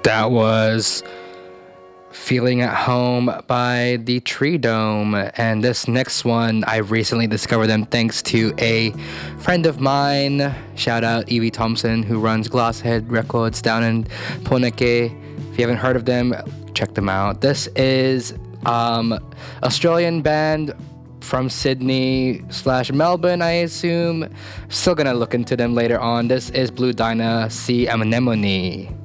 That was Feeling at Home by the Tree Dome. And this next one, I recently discovered them thanks to a friend of mine. Shout out Evie Thompson, who runs Glasshead Records down in Poneke. If you haven't heard of them, check them out. This is Australian band from Sydney/Melbourne, I assume. Still gonna look into them later on. This is Blue Dyna, Sea Anemone.